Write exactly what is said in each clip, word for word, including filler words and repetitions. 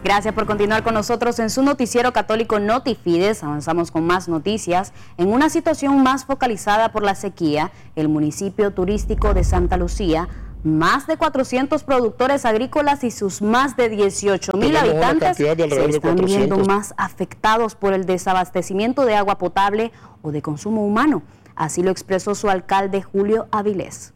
Gracias por continuar con nosotros en su noticiero católico Notifides. Avanzamos con más noticias. En una situación más focalizada por la sequía, el municipio turístico de Santa Lucía, más de cuatrocientos productores agrícolas y sus más de dieciocho mil habitantes se están viendo más afectados por el desabastecimiento de agua potable o de consumo humano. Así lo expresó su alcalde Julio Avilés.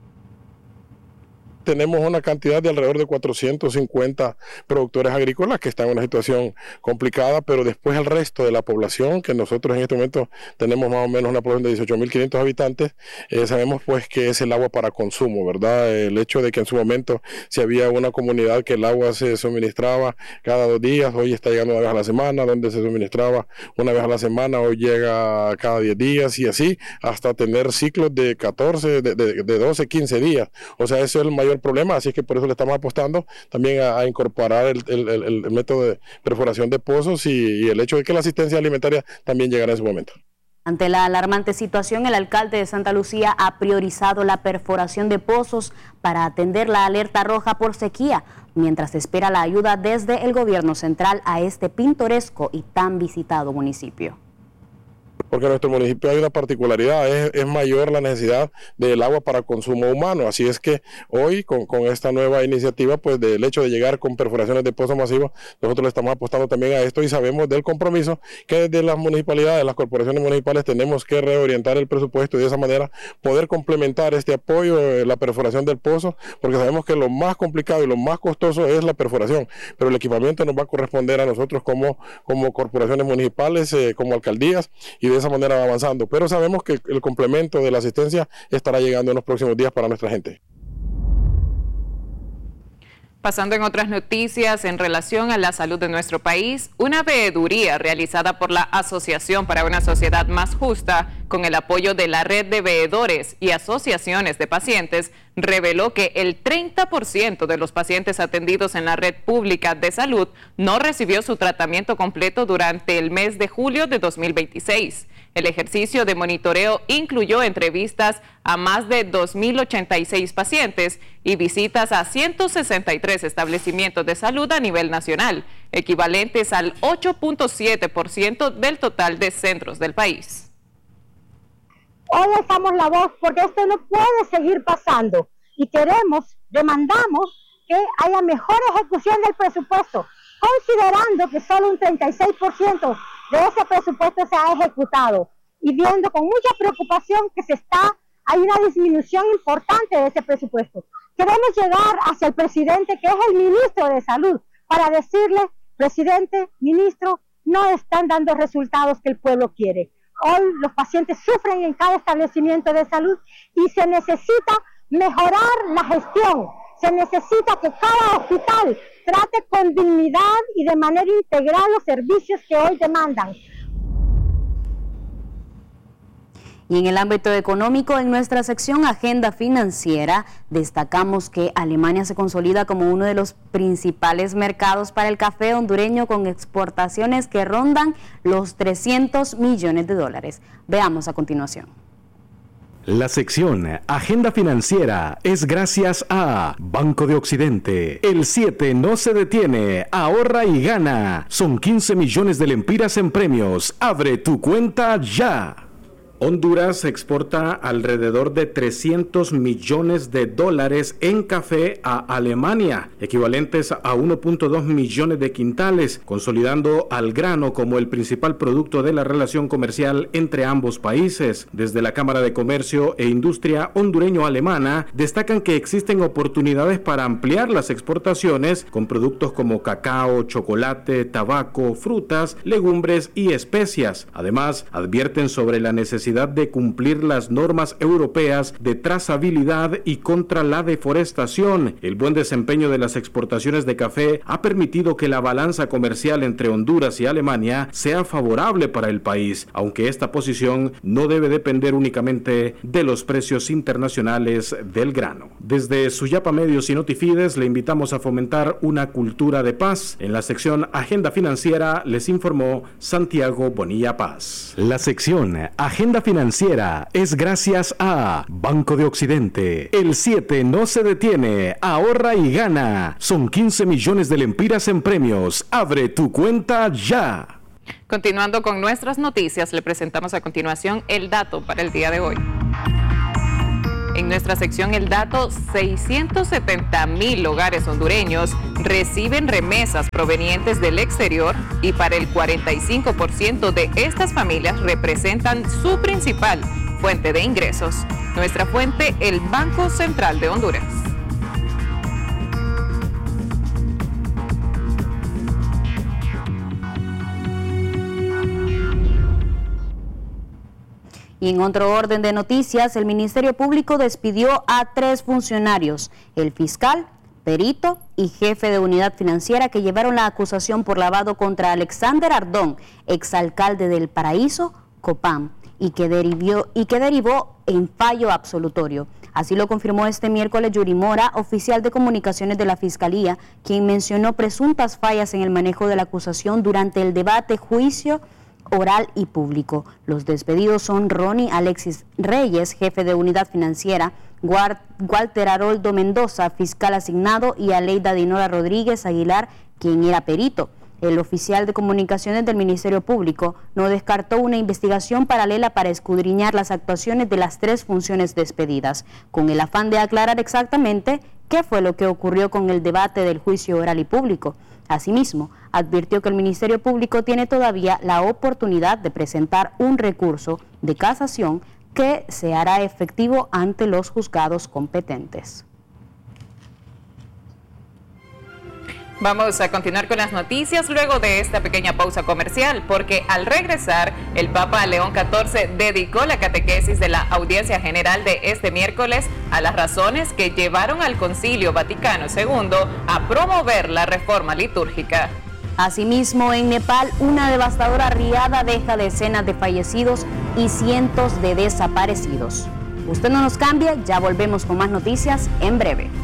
Tenemos una cantidad de alrededor de cuatrocientos cincuenta productores agrícolas que están en una situación complicada, pero después el resto de la población, que nosotros en este momento tenemos más o menos una población de dieciocho mil quinientos habitantes, eh, sabemos pues que es el agua para consumo, ¿verdad? El hecho de que en su momento si había una comunidad que el agua se suministraba cada dos días, hoy está llegando una vez a la semana, donde se suministraba una vez a la semana, hoy llega cada diez días y así, hasta tener ciclos de catorce, de, de, de doce, quince días. O sea, ese es el mayor problema, así que por eso le estamos apostando también a, a incorporar el, el, el, el método de perforación de pozos y, y el hecho de que la asistencia alimentaria también llegará en su momento. Ante la alarmante situación, el alcalde de Santa Lucía ha priorizado la perforación de pozos para atender la alerta roja por sequía, mientras espera la ayuda desde el gobierno central a este pintoresco y tan visitado municipio. Porque en nuestro municipio hay una particularidad, es, es mayor la necesidad del agua para consumo humano, así es que hoy con, con esta nueva iniciativa, pues del hecho de llegar con perforaciones de pozos masivos, nosotros le estamos apostando también a esto y sabemos del compromiso que desde las municipalidades, las corporaciones municipales tenemos que reorientar el presupuesto y de esa manera poder complementar este apoyo, eh, la perforación del pozo, porque sabemos que lo más complicado y lo más costoso es la perforación, pero el equipamiento nos va a corresponder a nosotros como, como corporaciones municipales, eh, como alcaldías, y de esa manera va avanzando, pero sabemos que el complemento de la asistencia estará llegando en los próximos días para nuestra gente. Pasando en otras noticias en relación a la salud de nuestro país, una veeduría realizada por la Asociación para una Sociedad Más Justa, con el apoyo de la red de veedores y asociaciones de pacientes, reveló que el treinta por ciento de los pacientes atendidos en la red pública de salud no recibió su tratamiento completo durante el mes de julio de dos mil veintiséis. El ejercicio de monitoreo incluyó entrevistas a más de dos mil ochenta y seis pacientes y visitas a ciento sesenta y tres establecimientos de salud a nivel nacional, equivalentes al ocho punto siete por ciento del total de centros del país. Hoy alzamos la voz porque esto no puede seguir pasando y queremos, demandamos que haya mejor ejecución del presupuesto, considerando que solo un treinta y seis por ciento de ese presupuesto se ha ejecutado y viendo con mucha preocupación que se está, hay una disminución importante de ese presupuesto. Queremos llegar hacia el presidente, que es el ministro de Salud, para decirle, presidente, ministro, no están dando resultados que el pueblo quiere. Hoy los pacientes sufren en cada establecimiento de salud y se necesita mejorar la gestión. Se necesita que cada hospital trate con dignidad y de manera integral los servicios que hoy demandan. Y en el ámbito económico, en nuestra sección Agenda Financiera, destacamos que Alemania se consolida como uno de los principales mercados para el café hondureño, con exportaciones que rondan los trescientos millones de dólares. Veamos a continuación. La sección Agenda Financiera es gracias a Banco de Occidente. El siete no se detiene, ahorra y gana. Son quince millones de lempiras en premios. Abre tu cuenta ya. Honduras exporta alrededor de trescientos millones de dólares en café a Alemania, equivalentes a uno punto dos millones de quintales, consolidando al grano como el principal producto de la relación comercial entre ambos países. Desde la Cámara de Comercio e Industria hondureño-alemana destacan que existen oportunidades para ampliar las exportaciones con productos como cacao, chocolate, tabaco, frutas, legumbres y especias. Además, advierten sobre la necesidad de cumplir las normas europeas de trazabilidad y contra la deforestación. El buen desempeño de las exportaciones de café ha permitido que la balanza comercial entre Honduras y Alemania sea favorable para el país, aunque esta posición no debe depender únicamente de los precios internacionales del grano. Desde Suyapa Medios y Notifides le invitamos a fomentar una cultura de paz. En la sección Agenda Financiera les informó Santiago Bonilla Paz. La sección Agenda Agenda Financiera es gracias a Banco de Occidente. El siete no se detiene, ahorra y gana. Son quince millones de lempiras en premios. Abre tu cuenta ya. Continuando con nuestras noticias, le presentamos a continuación el dato para el día de hoy. En nuestra sección El Dato, seiscientos setenta mil hogares hondureños reciben remesas provenientes del exterior y para el cuarenta y cinco por ciento de estas familias representan su principal fuente de ingresos. Nuestra fuente, el Banco Central de Honduras. Y en otro orden de noticias, el Ministerio Público despidió a tres funcionarios, el fiscal, perito y jefe de unidad financiera que llevaron la acusación por lavado contra Alexander Ardón, exalcalde del Paraíso, Copán, y que derivó, y que derivó en fallo absolutorio. Así lo confirmó este miércoles Yuri Mora, oficial de comunicaciones de la Fiscalía, quien mencionó presuntas fallas en el manejo de la acusación durante el debate, juicio oral y público. Los despedidos son Ronnie Alexis Reyes, jefe de unidad financiera, Walter Haroldo Mendoza, fiscal asignado, y Aleida Dinora Rodríguez Aguilar, quien era perito. El oficial de comunicaciones del Ministerio Público no descartó una investigación paralela para escudriñar las actuaciones de las tres funciones despedidas, con el afán de aclarar exactamente qué fue lo que ocurrió con el debate del juicio oral y público. Asimismo, advirtió que el Ministerio Público tiene todavía la oportunidad de presentar un recurso de casación que se hará efectivo ante los juzgados competentes. Vamos a continuar con las noticias luego de esta pequeña pausa comercial, porque al regresar, el Papa León catorce dedicó la catequesis de la audiencia general de este miércoles a las razones que llevaron al Concilio Vaticano segundo a promover la reforma litúrgica. Asimismo, en Nepal, una devastadora riada deja decenas de fallecidos y cientos de desaparecidos. Usted no nos cambie, ya volvemos con más noticias en breve.